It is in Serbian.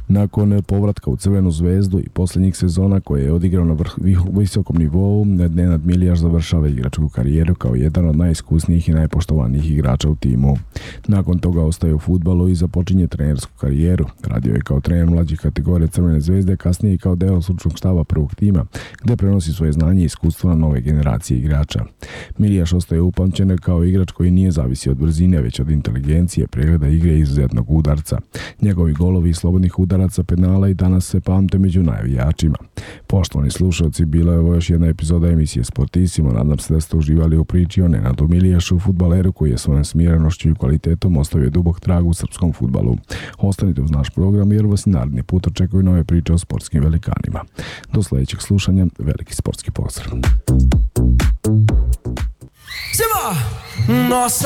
Nakon povratka u Crvenu zvezdu i posljednjih sezona koje je odigrao na visokom nivou, Nenad Milijaš završava igračku karijeru kao jedan od najiskusnijih i najpoštovanijih igrača u timu. Nakon toga ostaje u fudbalu i započinje trenersku karijeru. Radio je kao trener mlađih kategorija Crvene zvezde, kasnije i kao deo stručnog štaba prvog tima, gde prenosi svoje znanje i iskustvo na nove generacije igrača. Milijaš ostaje upamćen kao igrač koji nije zavisio od brzine, već od inteligencije, pregleda igre i izuzetnog udarca. Njegovi golovi i slobodnih udaraca, penala i danas se pamte među najvijačima. Poštovani slušalci, bila je ovo još jedna epizoda emisije Sportissimo. Nadam se da ste uživali u priči o Nenadu Milijašu, fudbaleru koji je svojom smirenošću i kvalitetom ostavio dubok trag u srpskom fudbalu. Ostanite uz naš program jer vas naredni put očekuju nove priče o sportskim velikanima. Do sljedećeg slušanja, veliki sportski pozdrav. Nossa